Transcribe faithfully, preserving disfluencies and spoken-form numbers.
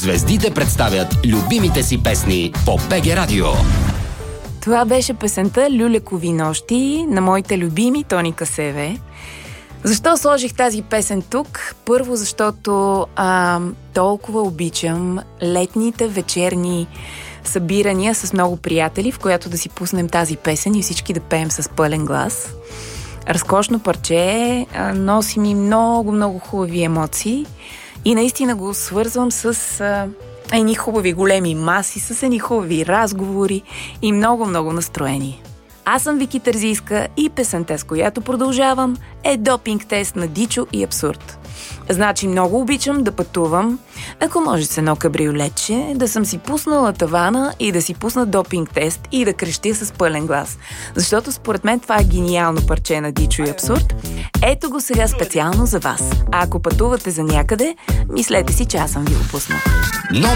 Звездите представят любимите си песни по БГ Радио. Това беше песента "Люлякови нощи" на моите любими Тоника Севе. Защо сложих тази песен тук? Първо, защото а, толкова обичам летните вечерни събирания с много приятели, в която да си пуснем тази песен и всички да пеем с пълен глас. Разкошно парче, а, носи ми много, много хубави емоции и наистина го свързвам с а, едни хубави големи маси, с едни хубави разговори и много, много настроение. Аз съм Вики Терзийска и песента, с която продължавам, е "Допинг тест" на Дичо и Абсурд. Значи много обичам да пътувам, ако може с едно кабриолетче, да съм си пуснала тавана и да си пусна "Допинг тест" и да крещя с пълен глас. Защото според мен това е гениално парче на Дичо и Абсурд. Ето го сега специално за вас. А ако пътувате за някъде, мислете си, че аз съм ви го пуснала.